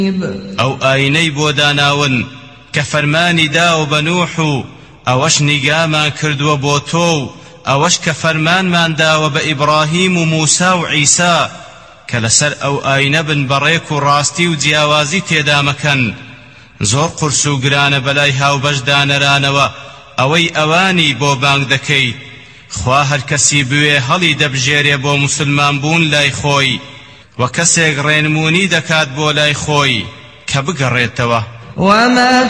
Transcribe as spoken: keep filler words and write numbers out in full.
ئەو ئاینەی بۆ داناون کە فەرمانی داوە بە نوح و ئەوەش نیگامان کردووە بۆ تۆ و ئەوەش کە فەرمانمان داوە بە ئیبراهیم و موسا و عیسا کە لەسەر ئەو ئاینە بن بەڕێک و ڕاستی و جیاوازی تێدا مەکەن زۆر قورس و گرانە بەلای هاوبەشدانەرانەوە ئەوەی ئەوانی بۆ بانگ دەکەیت خوا هەر کەسی بوێ هەڵی دەبژێرێ بۆ موسڵمان بوون لای خۆی و کەسێک ڕێنمونی دەکات بۆ لای خۆی کە بگەڕێتەوە. وما